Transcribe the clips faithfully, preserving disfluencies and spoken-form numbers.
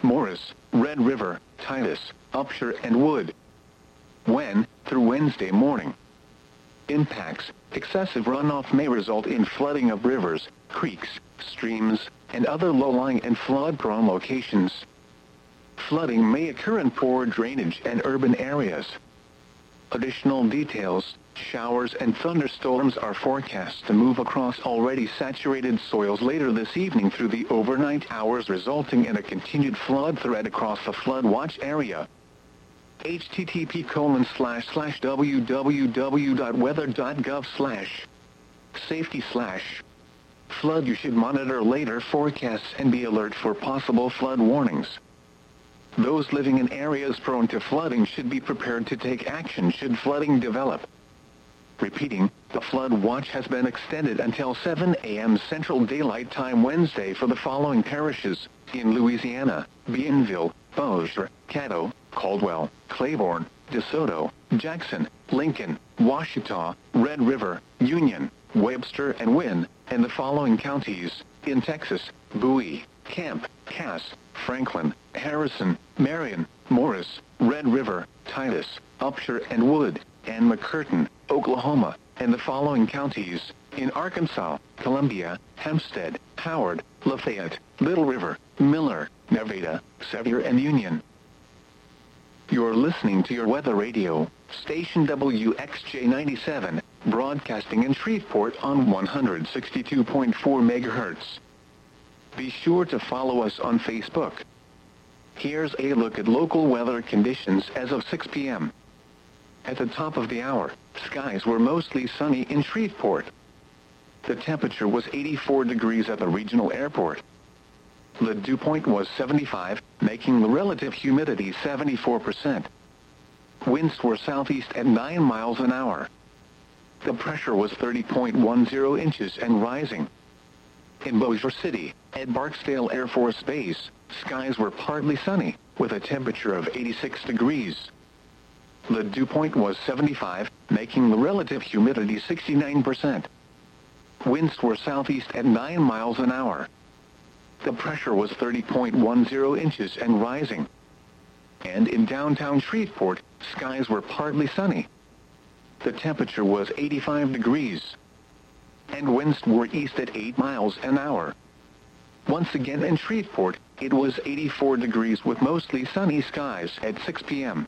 Morris, Red River, Titus, Upshur and Wood. When, through Wednesday morning. Impacts. Excessive runoff may result in flooding of rivers, creeks, streams, and other low-lying and flood-prone locations. Flooding may occur in poor drainage and urban areas. Additional details. Showers and thunderstorms are forecast to move across already saturated soils later this evening through the overnight hours, resulting in a continued flood threat across the flood watch area. http colon slash slash www.weather.gov slash safety slash flood. You should monitor later forecasts and be alert for possible flood warnings. Those living in areas prone to flooding should be prepared to take action should flooding develop. Repeating, the flood watch has been extended until seven a m Central Daylight Time Wednesday for the following parishes in Louisiana: Bienville, Bossier, Caddo, Caldwell, Claiborne, DeSoto, Jackson, Lincoln, Ouachita, Red River, Union, Webster and Wynne, and the following counties in Texas: Bowie, Camp, Cass, Franklin, Harrison, Marion, Morris, Red River, Titus, Upshur and Wood, and McCurtain, Oklahoma, and the following counties in Arkansas: Columbia, Hempstead, Howard, Lafayette, Little River, Miller, Nevada, Sevier and Union. You're listening to your weather radio, station W X J ninety-seven, broadcasting in Shreveport on one hundred sixty-two point four megahertz. Be sure to follow us on Facebook. Here's a look at local weather conditions as of six p m At the top of the hour, skies were mostly sunny in Shreveport. The temperature was eighty-four degrees at the regional airport. The dew point was seventy-five, making the relative humidity seventy-four percent. Winds were southeast at nine miles an hour. The pressure was thirty point one zero inches and rising. In Bossier City, at Barksdale Air Force Base, skies were partly sunny, with a temperature of eighty-six degrees. The dew point was seventy-five, making the relative humidity sixty-nine percent. Winds were southeast at nine miles an hour. The pressure was thirty point one zero inches and rising. And in downtown Shreveport, skies were partly sunny. The temperature was eighty-five degrees. And winds were east at eight miles an hour. Once again in Shreveport, it was eighty-four degrees with mostly sunny skies at six p m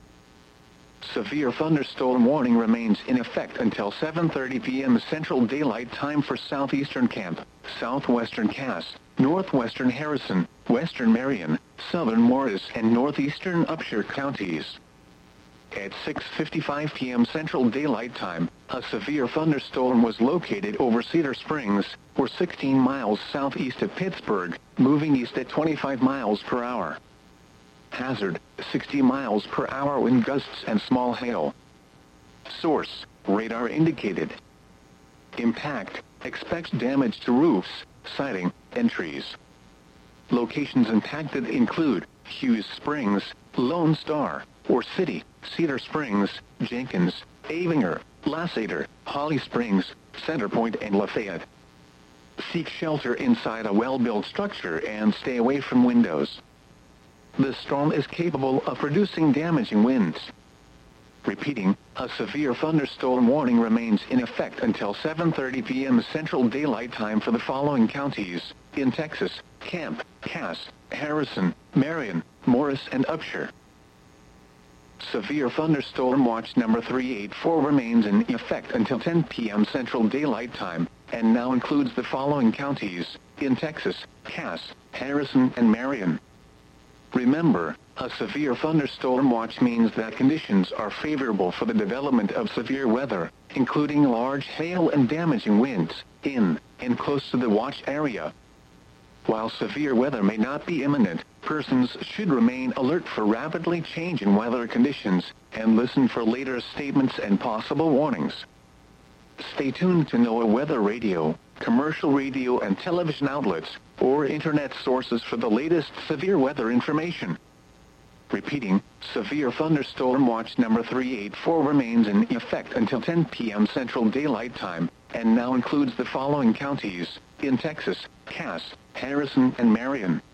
Severe thunderstorm warning remains in effect until seven thirty p m Central Daylight Time for southeastern Camp, southwestern Cass, northwestern Harrison, western Marion, southern Morris and northeastern Upshur counties. At six fifty-five p m Central Daylight Time, a severe thunderstorm was located over Cedar Springs, or sixteen miles southeast of Pittsburgh, moving east at twenty-five miles per hour. Hazard, sixty miles per hour wind gusts and small hail. Source, radar indicated. Impact, expects damage to roofs, siding, and trees. Locations impacted include Hughes Springs, Lone Star, or City, Cedar Springs, Jenkins, Avinger, Lasseter, Holly Springs, Centerpoint, and Lafayette. Seek shelter inside a well-built structure and stay away from windows. The storm is capable of producing damaging winds. Repeating, a severe thunderstorm warning remains in effect until seven thirty p m Central Daylight Time for the following counties in Texas: Camp, Cass, Harrison, Marion, Morris, and Upshur. Severe thunderstorm watch number three eighty-four remains in effect until ten p m Central Daylight Time, and now includes the following counties in Texas: Cass, Harrison, and Marion. Remember, a severe thunderstorm watch means that conditions are favorable for the development of severe weather, including large hail and damaging winds, in and close to the watch area. While severe weather may not be imminent, persons should remain alert for rapidly changing weather conditions, and listen for later statements and possible warnings. Stay tuned to NOAA Weather Radio, commercial radio and television outlets, or internet sources for the latest severe weather information. Repeating, severe thunderstorm watch number three eighty-four remains in effect until ten p m Central Daylight Time, and now includes the following counties in Texas: Cass, Harrison, and Marion.